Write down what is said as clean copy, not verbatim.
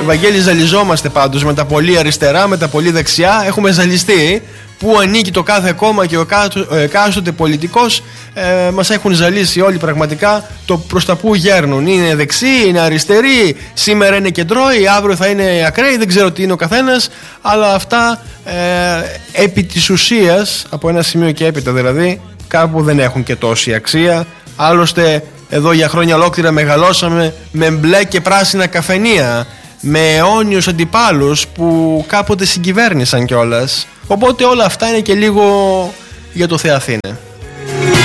Βαγγέλη, ζαλιζόμαστε πάντως με τα πολύ αριστερά, με τα πολύ δεξιά. Έχουμε ζαλιστεί. Πού ανήκει το κάθε κόμμα και ο εκάστοτε πολιτικός, μας έχουν ζαλίσει όλοι πραγματικά το προς τα που γέρνουν. Είναι δεξί, είναι αριστεροί, σήμερα είναι κεντρώοι, αύριο θα είναι ακραίοι, δεν ξέρω τι είναι ο καθένας, αλλά αυτά επί της ουσίας, από ένα σημείο και έπειτα δηλαδή, κάπου δεν έχουν και τόση αξία. Άλλωστε εδώ για χρόνια ολόκληρα μεγαλώσαμε με μπλε και πράσινα καφενεία, με αιώνιους αντιπάλους που κάποτε συγκυβέρνησαν κιόλας. Οπότε όλα αυτά είναι και λίγο για το Θεαθήνε.